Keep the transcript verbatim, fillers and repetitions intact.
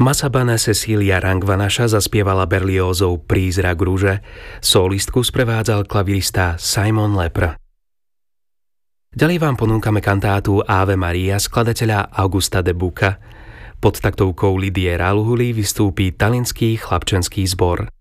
Masabana Cecília Rangvanaša zaspievala Berliozov Prízrak rúže, solistku sprevádzal klavirista Simon Lepre. Ďalej vám ponúkame kantátu Ave Maria skladateľa Augusta de Bucca. Pod taktovkou Lidie Ralhuli vystúpi Tallinnský chlapčenský zbor.